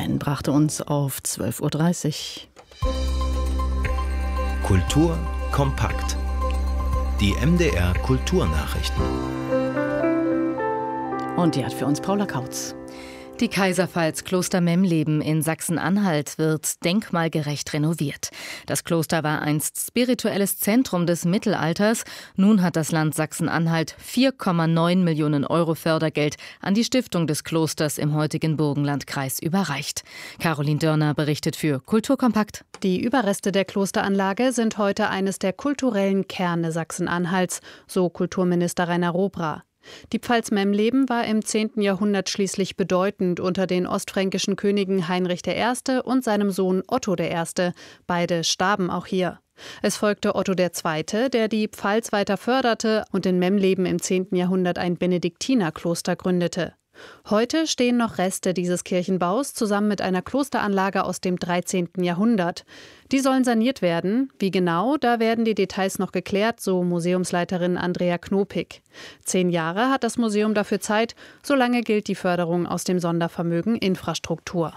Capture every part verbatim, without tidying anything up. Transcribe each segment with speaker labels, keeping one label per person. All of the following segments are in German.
Speaker 1: Online brachte uns auf zwölf Uhr dreißig.
Speaker 2: Kultur kompakt. Die M D R Kulturnachrichten.
Speaker 1: Und die hat für uns Paula Kautz.
Speaker 3: Die Kaiserpfalz Kloster Memleben in Sachsen-Anhalt wird denkmalgerecht renoviert. Das Kloster war einst spirituelles Zentrum des Mittelalters. Nun hat das Land Sachsen-Anhalt vier Komma neun Millionen Euro Fördergeld an die Stiftung des Klosters im heutigen Burgenlandkreis überreicht. Caroline Dörner berichtet für Kulturkompakt.
Speaker 4: Die Überreste der Klosteranlage sind heute eines der kulturellen Kerne Sachsen-Anhalts, so Kulturminister Rainer Robra. Die Pfalz Memleben war im zehnten Jahrhundert schließlich bedeutend unter den ostfränkischen Königen Heinrich der Erste und seinem Sohn Otto der Erste. Beide starben auch hier. Es folgte Otto der Zweite, der die Pfalz weiter förderte und in Memleben im zehnten Jahrhundert ein Benediktinerkloster gründete. Heute stehen noch Reste dieses Kirchenbaus zusammen mit einer Klosteranlage aus dem dreizehnten Jahrhundert. Die sollen saniert werden. Wie genau, da werden die Details noch geklärt, so Museumsleiterin Andrea Knopik. Zehn Jahre hat das Museum dafür Zeit, solange gilt die Förderung aus dem Sondervermögen Infrastruktur.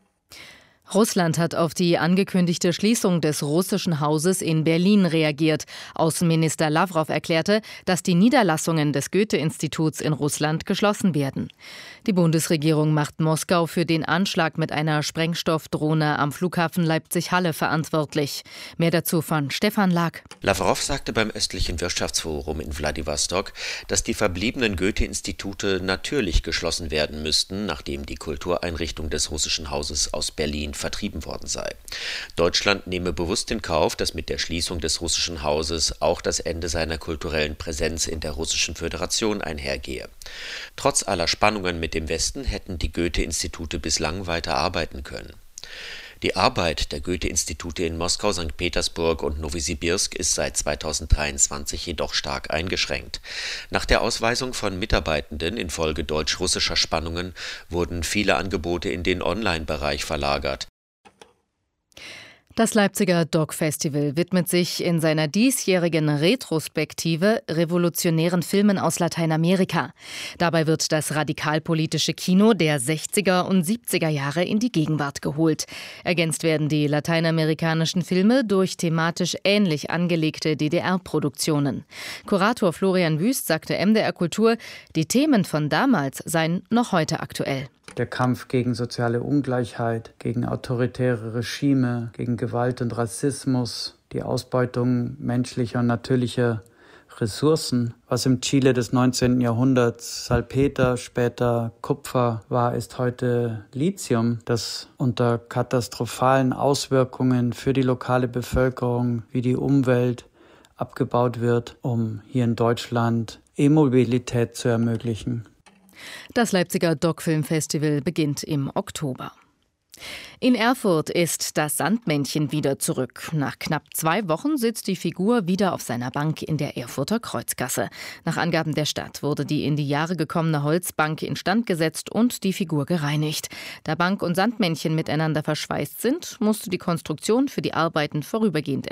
Speaker 3: Russland hat auf die angekündigte Schließung des russischen Hauses in Berlin reagiert. Außenminister Lawrow erklärte, dass die Niederlassungen des Goethe-Instituts in Russland geschlossen werden. Die Bundesregierung macht Moskau für den Anschlag mit einer Sprengstoffdrohne am Flughafen Leipzig-Halle verantwortlich. Mehr dazu von Stefan Lag.
Speaker 5: Lawrow sagte beim östlichen Wirtschaftsforum in Wladiwostok, dass die verbliebenen Goethe-Institute natürlich geschlossen werden müssten, nachdem die Kultureinrichtung des russischen Hauses aus Berlin vertrieben worden sei. Deutschland nehme bewusst in Kauf, dass mit der Schließung des russischen Hauses auch das Ende seiner kulturellen Präsenz in der Russischen Föderation einhergehe. Trotz aller Spannungen mit dem Westen hätten die Goethe-Institute bislang weiter arbeiten können. Die Arbeit der Goethe-Institute in Moskau, Sankt Petersburg und Nowosibirsk ist seit zweitausenddreiundzwanzig jedoch stark eingeschränkt. Nach der Ausweisung von Mitarbeitenden infolge deutsch-russischer Spannungen wurden viele Angebote in den Online-Bereich verlagert.
Speaker 3: Das Leipziger Dog Festival widmet sich in seiner diesjährigen Retrospektive revolutionären Filmen aus Lateinamerika. Dabei wird das radikalpolitische Kino der sechziger und siebziger Jahre in die Gegenwart geholt. Ergänzt werden die lateinamerikanischen Filme durch thematisch ähnlich angelegte D D R-Produktionen. Kurator Florian Wüst sagte M D R Kultur, die Themen von damals seien noch heute aktuell.
Speaker 6: Der Kampf gegen soziale Ungleichheit, gegen autoritäre Regime, gegen Gewalt und Rassismus, die Ausbeutung menschlicher und natürlicher Ressourcen. Was im Chile des neunzehnten Jahrhunderts Salpeter, später Kupfer war, ist heute Lithium, das unter katastrophalen Auswirkungen für die lokale Bevölkerung wie die Umwelt abgebaut wird, um hier in Deutschland E-Mobilität zu ermöglichen.
Speaker 3: Das Leipziger Dog-Film-Festival beginnt im Oktober. In Erfurt ist das Sandmännchen wieder zurück. Nach knapp zwei Wochen sitzt die Figur wieder auf seiner Bank in der Erfurter Kreuzgasse. Nach Angaben der Stadt wurde die in die Jahre gekommene Holzbank instand gesetzt und die Figur gereinigt. Da Bank und Sandmännchen miteinander verschweißt sind, musste die Konstruktion für die Arbeiten vorübergehend